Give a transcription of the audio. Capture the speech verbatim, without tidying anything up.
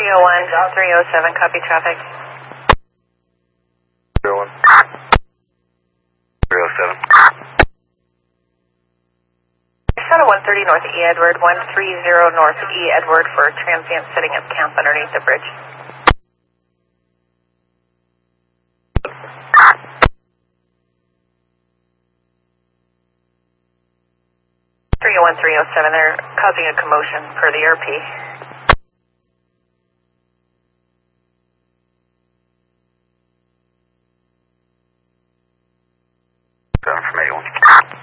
three oh one, three oh seven, copy traffic. three oh one. three oh seven. Shadow one thirty North E Edward, one three zero North E Edward for transient setting up camp underneath the bridge. three oh one, three oh seven, they're causing a commotion per the R P.